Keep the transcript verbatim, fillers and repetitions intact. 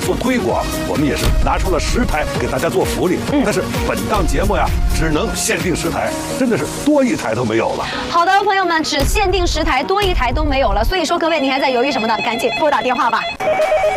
做推广，我们也是拿出了十台给大家做福利。嗯，但是本档节目呀，只能限定十台，真的是多一台都没有了。 好的，朋友们，只限定十台，多一台都没有了。所以说，各位你还在犹豫什么呢？赶紧拨打电话吧。